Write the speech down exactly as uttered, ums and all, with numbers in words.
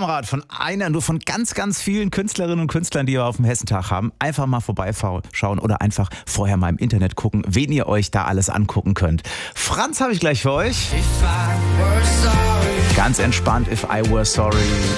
Spielkamerad von einer, nur von ganz, ganz vielen Künstlerinnen und Künstlern, die wir auf dem Hessentag haben. Einfach mal vorbeischauen oder einfach vorher mal im Internet gucken, wen ihr euch da alles angucken könnt. Franz habe ich gleich für euch. Ganz entspannt, If I Were Sorry.